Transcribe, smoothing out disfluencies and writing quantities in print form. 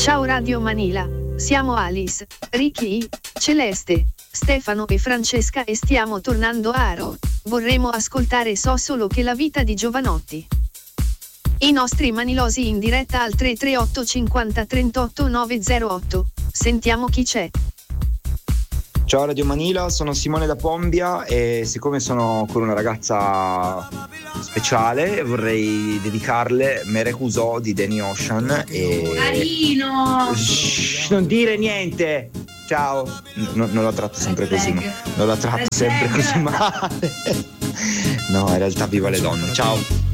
Ciao Radio Manila, siamo Alice, Ricky, Celeste, Stefano e Francesca e stiamo tornando a Aro. Vorremmo ascoltare So solo che la vita di Jovanotti. I nostri manilosi in diretta al 338 50 38 908. Sentiamo chi c'è. Ciao Radio Manila, sono Simone da Pombia e siccome sono con una ragazza speciale vorrei dedicarle Merecuso di Danny Ocean e... Carino! Shhh, non dire niente! Ciao! Non la tratto sempre così, non la tratto sempre così male. No, in realtà viva le donne, ciao!